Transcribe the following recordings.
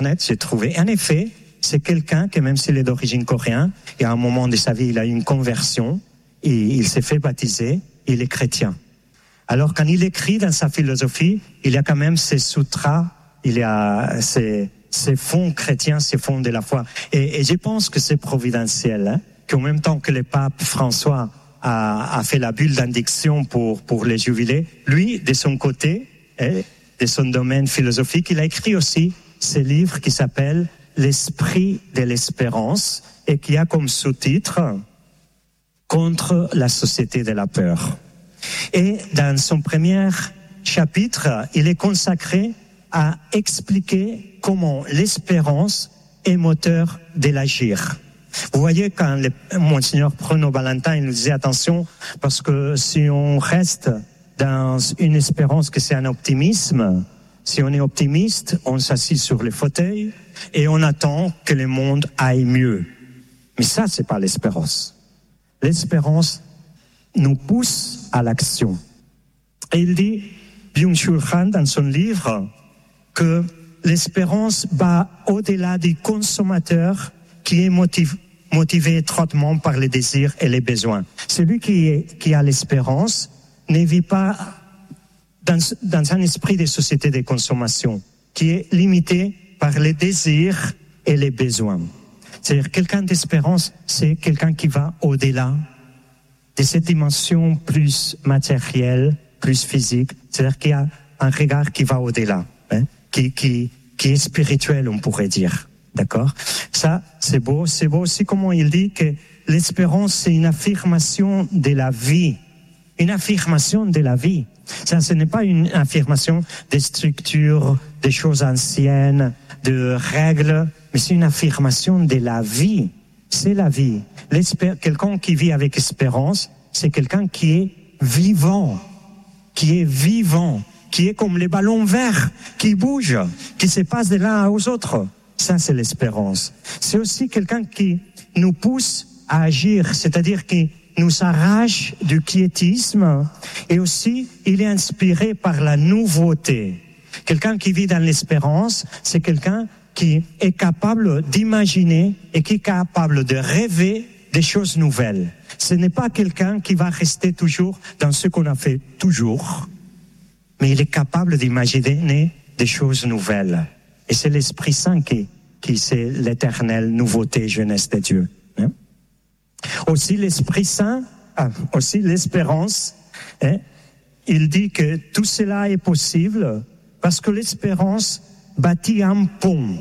J'ai trouvé, en effet, c'est quelqu'un qui, même s'il est d'origine coréenne, et à un moment de sa vie, il a eu une conversion, et il s'est fait baptiser, il est chrétien. Alors, quand il écrit dans sa philosophie, il y a quand même ses sutras, il y a ses fonds chrétiens, ses fonds de la foi. Et je pense que c'est providentiel, hein, qu'en même temps que le pape François a fait la bulle d'indiction pour les jubilés, lui, de son côté, de son domaine philosophique, il a écrit aussi ce livre qui s'appelle L'esprit de l'espérance et qui a comme sous-titre Contre la société de la peur. Et dans son premier chapitre, il est consacré à expliquer comment l'espérance est moteur de l'agir. Vous voyez, quand Monseigneur Bruno Valentin, il nous disait attention, parce que si on reste dans une espérance que c'est un optimisme, si on est optimiste, on s'assied sur les fauteuils et on attend que le monde aille mieux. Mais ça, c'est pas l'espérance. L'espérance nous pousse à l'action. Et il dit, Byung-Chul Han, dans son livre, que l'espérance va au-delà du consommateur qui est motivé étroitement par les désirs et les besoins. Celui qui a l'espérance ne vit pas dans un esprit de société de consommation qui est limité par les désirs et les besoins. C'est-à-dire, quelqu'un d'espérance, c'est quelqu'un qui va au-delà de cette dimension plus matérielle, plus physique. C'est-à-dire qu'il y a un regard qui va au-delà, hein, qui est spirituel, on pourrait dire. D'accord? Ça, c'est beau. C'est beau aussi comment il dit que l'espérance, c'est une affirmation de la vie. Une affirmation de la vie. Ça, ce n'est pas une affirmation des structures, des choses anciennes, de règles, mais c'est une affirmation de la vie. C'est la vie. Quelqu'un qui vit avec espérance, c'est quelqu'un qui est vivant, qui est comme les ballons verts, qui bougent, qui se passent de l'un aux autres. Ça, c'est l'espérance. C'est aussi quelqu'un qui nous pousse à agir, c'est-à-dire qui nous arrache du quiétisme, et aussi, il est inspiré par la nouveauté. Quelqu'un qui vit dans l'espérance, c'est quelqu'un qui est capable d'imaginer et qui est capable de rêver des choses nouvelles. Ce n'est pas quelqu'un qui va rester toujours dans ce qu'on a fait toujours, mais il est capable d'imaginer des choses nouvelles. Et c'est l'Esprit Saint qui c'est l'éternelle nouveauté, jeunesse de Dieu. Hein? Aussi l'Esprit Saint, aussi l'espérance, hein? Il dit que tout cela est possible parce que l'espérance bâtit un pont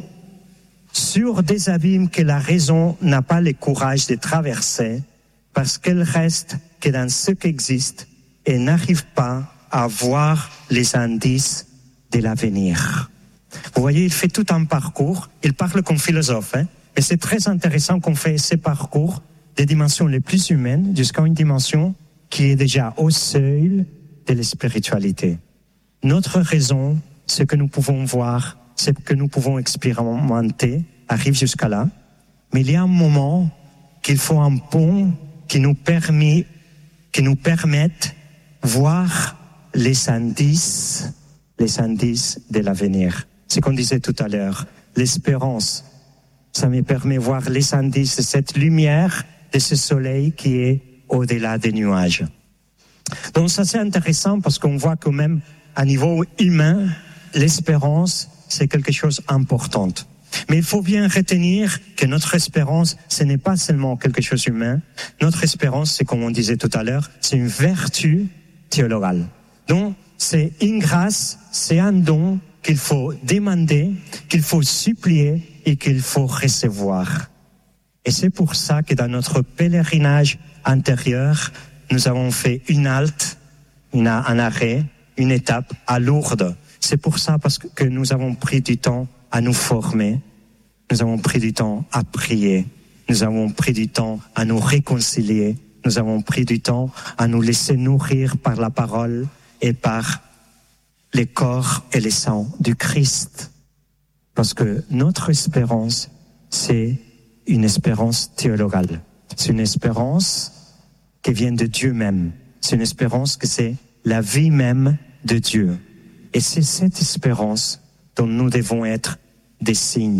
sur des abîmes que la raison n'a pas le courage de traverser, parce qu'elle reste que dans ce qui existe et n'arrive pas à voir les indices de l'avenir. Vous voyez, il fait tout un parcours, il parle comme philosophe, hein, mais c'est très intéressant qu'on fait ces parcours des dimensions les plus humaines jusqu'à une dimension qui est déjà au seuil de la spiritualité. Notre raison, ce que nous pouvons voir, ce que nous pouvons expérimenter, arrive jusqu'à là. Mais il y a un moment qu'il faut un pont qui nous permette voir les indices de l'avenir. C'est qu'on disait tout à l'heure, l'espérance, ça me permet de voir les indices de cette lumière, de ce soleil qui est au-delà des nuages. Donc ça c'est intéressant parce qu'on voit quand même à niveau humain, l'espérance c'est quelque chose d'important. Mais il faut bien retenir que notre espérance, ce n'est pas seulement quelque chose d'humain. Notre espérance, c'est comme on disait tout à l'heure, c'est une vertu théologale. Donc c'est une grâce, c'est un don qu'il faut demander, qu'il faut supplier et qu'il faut recevoir. Et c'est pour ça que dans notre pèlerinage intérieur, nous avons fait une halte, un arrêt, une étape à Lourdes. C'est pour ça parce que nous avons pris du temps à nous former, nous avons pris du temps à prier, nous avons pris du temps à nous réconcilier, nous avons pris du temps à nous laisser nourrir par la parole et par les corps et les sangs du Christ. Parce que notre espérance, c'est une espérance théologale. C'est une espérance qui vient de Dieu même. C'est une espérance que c'est la vie même de Dieu. Et c'est cette espérance dont nous devons être des signes.